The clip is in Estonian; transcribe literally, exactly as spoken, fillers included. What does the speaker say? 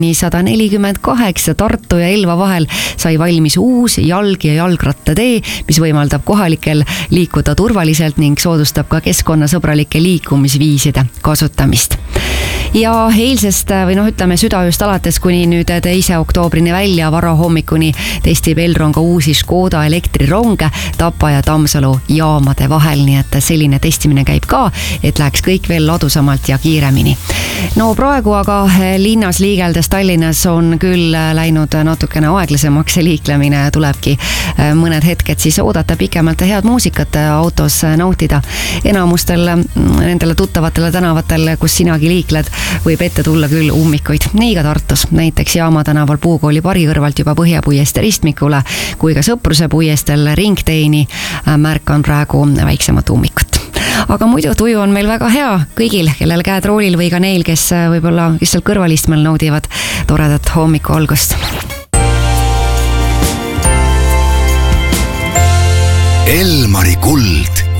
sada nelikümmend kaheksa Tartu ja Elva vahel sai valmis uus jalg- ja jalgrattatee, mis võimaldab kohalikel liikuda turvaliselt ning soodustab ka keskkonnasõbralike liikumisviiside kasutamist. Ja eilsest või noh, ütleme südaööst alates kuni nüüd teise oktoobrini välja varahommikuni testib Elron ka uusi Škoda elektrironge Tapa ja Tammsalu jaamade vahel, nii et selline testimine käib ka, et läheks kõik veel ladusamalt ja kiiremini. No praegu aga linnas liigeldes Tallinnas on küll läinud natukene aeglasemaks liiklemine, tulebki mõned hetked siis oodata pikemalt ja head muusikat autos nautida. Enamustel nendele tuttavatele tänavatel, kus sinagi liikled, võib ette tulla küll ummikuid. Nii ka Tartus, näiteks Jaama tänaval Puukooli pari kõrvalt juba Põhjapuieste ristmikule, kui ka Sõpruse puiestel ringteeni märkan praegu väiksemat ummikut. Aga muidu tuju on meil väga hea kõigil, kellel käed roolil või ka neil, kes võib-olla kes seal kõrvalistmel naudivad toredat hommiku algust. Elmari kuld